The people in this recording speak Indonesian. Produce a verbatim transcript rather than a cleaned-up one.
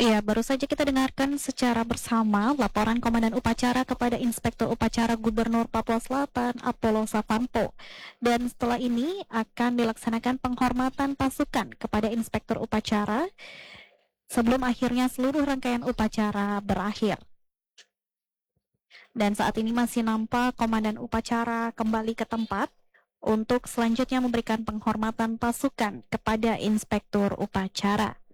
Iya, baru saja kita dengarkan secara bersama laporan Komandan Upacara kepada Inspektur Upacara Gubernur Papua Selatan, Apollo Savanpo. Dan setelah ini akan dilaksanakan penghormatan pasukan kepada Inspektur Upacara sebelum akhirnya seluruh rangkaian upacara berakhir. Dan saat ini masih nampak Komandan Upacara kembali ke tempat untuk selanjutnya memberikan penghormatan pasukan kepada Inspektur Upacara.